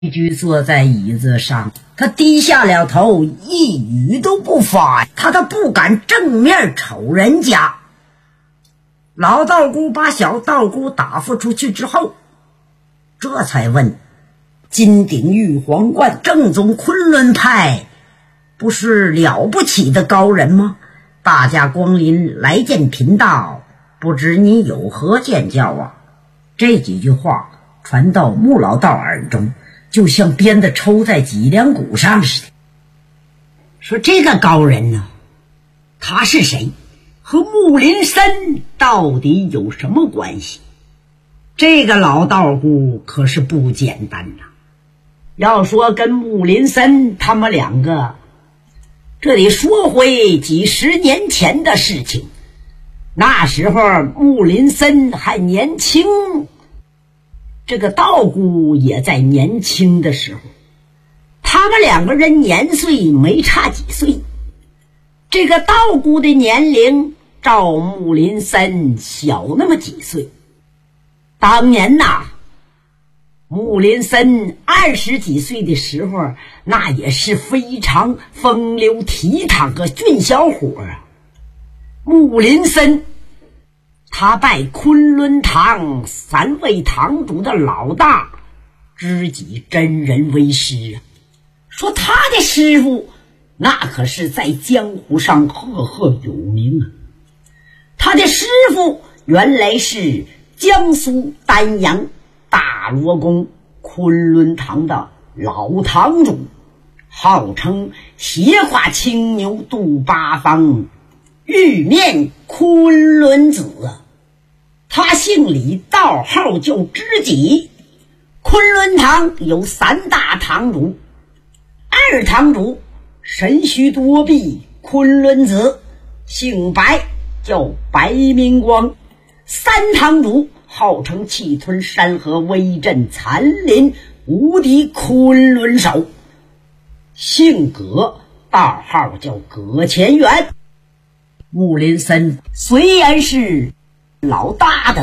居坐在椅子上，他低下了头，一语都不发，他都不敢正面瞅人家。老道姑把小道姑打发出去之后，这才问：金鼎玉皇冠正宗昆仑派不是了不起的高人吗？大驾光临来见贫道，不知你有何见教啊？这几句话传到穆老道耳中，就像鞭子抽在脊梁骨上似的。说这个高人呢，他是谁？和木林森到底有什么关系？这个老道姑可是不简单呐。要说跟木林森他们两个，这得说回几十年前的事情。那时候木林森还年轻，这个道姑也在年轻的时候，他们两个人年岁没差几岁。这个道姑的年龄照木林森小那么几岁。当年呐，木林森20几岁的时候，那也是非常风流倜傥个俊小伙啊。木林森他拜昆仑堂3位堂主的老大知己真人为师啊，说他的师傅那可是在江湖上赫赫有名啊。他的师傅原来是江苏丹阳大罗宫昆仑堂的老堂主，号称斜跨青牛渡八方，玉面昆仑子啊。他姓李，道号叫知己。昆仑堂有3大堂主，二堂主神须多臂昆仑子，姓白叫白明光。3堂主号称气吞山河威震残林无敌昆仑手，姓葛，道号叫葛乾元。木林森虽然是老大的